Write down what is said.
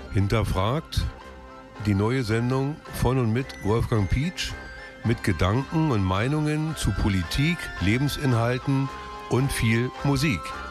Hinterfragt, die neue Sendung von und mit Wolfgang Pietsch mit Gedanken und Meinungen zu Politik, Lebensinhalten und viel Musik.